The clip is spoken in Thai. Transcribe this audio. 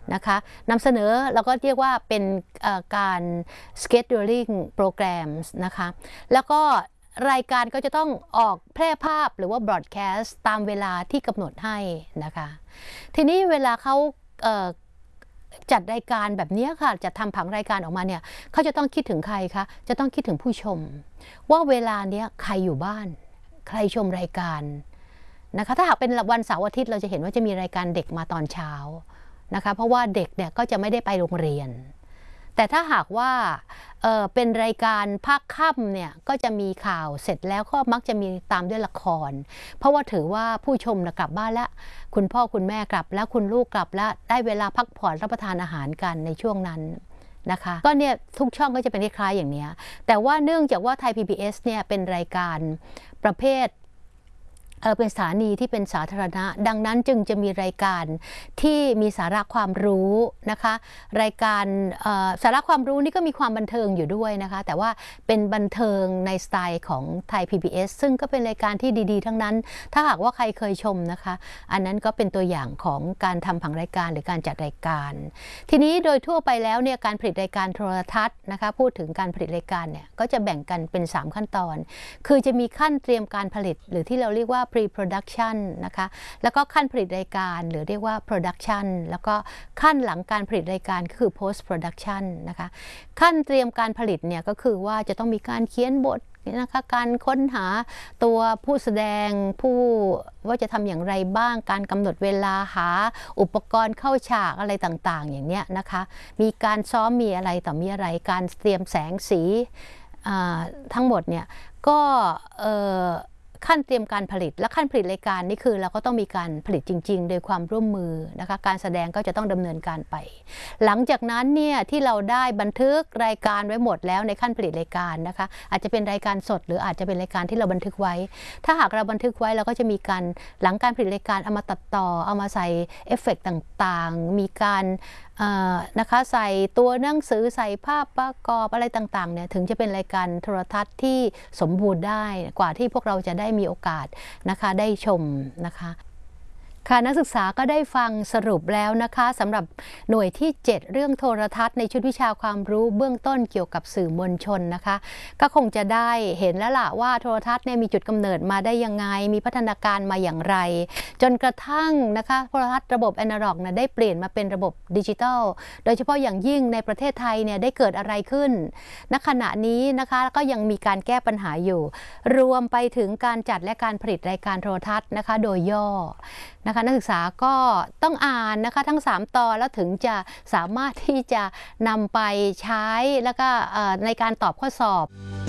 นะคะนำเสนอเราก็เรียกว่าเป็นการ scheduling programs นะคะแล้วก็รายการก็จะต้องออกแพร่ภาพหรือว่า broadcast ตามเวลาที่กำหนดให้นะคะทีนี้เวลาเขาจัดรายการแบบนี้ค่ะจะทำผังรายการออกมาเนี่ยเขาจะต้องคิดถึงใครคะจะต้องคิดถึงผู้ชมว่าเวลาเนี้ยใครอยู่บ้านใครชมรายการนะคะถ้าหากเป็นวันเสาร์อาทิตย์เราจะเห็นว่าจะมีรายการเด็กมาตอนเช้านะคะเพราะว่าเด็กเนี่ยก็จะไม่ได้ไปโรงเรียนแต่ถ้าหากว่าเป็นรายการภาคค่ำเนี่ยก็จะมีข่าวเสร็จแล้วก็มักจะมีตามด้วยละครเพราะว่าถือว่าผู้ชมกลับบ้านแล้วคุณพ่อคุณแม่กลับแล้วคุณลูกกลับแล้วได้เวลาพักผ่อนรับประทานอาหารกันในช่วงนั้นนะคะก็เนี่ยทุกช่องก็จะเป็นคล้ายๆอย่างนี้แต่ว่าเนื่องจากว่าไทย PBS เนี่ยเป็นรายการประเภทเป็นสถานีที่เป็นสาธารณะดังนั้นจึงจะมีรายการที่มีสาระความรู้นะคะรายการสาระความรู้นี่ก็มีความบันเทิงอยู่ด้วยนะคะแต่ว่าเป็นบันเทิงในสไตล์ของไทย PBS ซึ่งก็เป็นรายการที่ดีๆทั้งนั้นถ้าหากว่าใครเคยชมนะคะอันนั้นก็เป็นตัวอย่างของการทำผังรายการหรือการจัดรายการทีนี้โดยทั่วไปแล้วเนี่ยการผลิตรายการโทรทัศน์นะคะพูดถึงการผลิตรายการเนี่ยก็จะแบ่งกันเป็น3ขั้นตอนคือจะมีขั้นเตรียมการผลิตหรือที่เราเรียกว่าpre-production นะคะแล้วก็ขั้นผลิตรายการหรือเรียกว่า production แล้วก็ขั้นหลังการผลิตรายการคือ post production นะคะขั้นเตรียมการผลิตเนี่ยก็คือว่าจะต้องมีการเขียนบทนะคะการค้นหาตัวผู้แสดงผู้ว่าจะทำอย่างไรบ้างการกำหนดเวลาหาอุปกรณ์เข้าฉากอะไรต่างๆอย่างเนี้ยนะคะมีการซ้อมมีอะไรต่อมีอะไรการเตรียมแสงสีทั้งหมดเนี่ยก็ขั้นเตรียมการผลิตและขั้นผลิตรายการนี่คือเราก็ต้องมีการผลิตจริงๆโดยความร่วมมือนะคะการแสดงก็จะต้องดำเนินการไปหลังจากนั้นเนี่ยที่เราได้บันทึกรายการไว้หมดแล้วในขั้นผลิตรายการนะคะอาจจะเป็นรายการสดหรืออาจจะเป็นรายการที่เราบันทึกไว้ถ้าหากเราบันทึกไว้เราก็จะมีการหลังการผลิตรายการเอามาตัดต่อเอามาใส่เอฟเฟกต์ต่างๆมีการนะคะใส่ตัวหนังสือใส่ภาพประกอบอะไรต่างๆเนี่ยถึงจะเป็นรายการโทรทัศน์ที่สมบูรณ์ได้กว่าที่พวกเราจะได้มีโอกาสนะคะได้ชมนะคะค่ะนักศึกษาก็ได้ฟังสรุปแล้วนะคะสำหรับหน่วยที่7เรื่องโทรทัศน์ในชุดวิชาความรู้เบื้องต้นเกี่ยวกับสื่อมวลชนนะคะก็คงจะได้เห็นแล้วล่ะว่าโทรทัศน์เนี่ยมีจุดกำเนิดมาได้ยังไงมีพัฒนาการมาอย่างไรจนกระทั่งนะคะโทรทัศน์ระบบแอนะล็อกนะได้เปลี่ยนมาเป็นระบบดิจิทัลโดยเฉพาะอย่างยิ่งในประเทศไทยเนี่ยได้เกิดอะไรขึ้นณขณะนี้นะคะก็ยังมีการแก้ปัญหาอยู่รวมไปถึงการจัดและการผลิตรายการโทรทัศน์นะคะโดยย่อนะคะนักศึกษาก็ต้องอ่านนะคะทั้ง3ตอนแล้วถึงจะสามารถที่จะนำไปใช้แล้วก็ในการตอบข้อสอบ